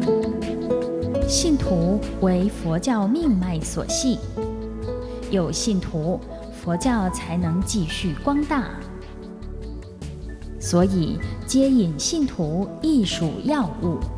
信徒为佛教命脉所系，有信徒，佛教才能继续光大。所以接引信徒亦属要务。